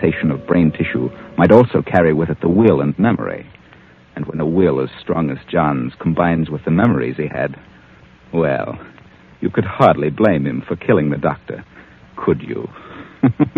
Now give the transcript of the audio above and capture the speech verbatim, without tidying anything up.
transplantation of brain tissue might also carry with it the will and memory. And when a will as strong as John's combines with the memories he had, well, you could hardly blame him for killing the doctor, could you?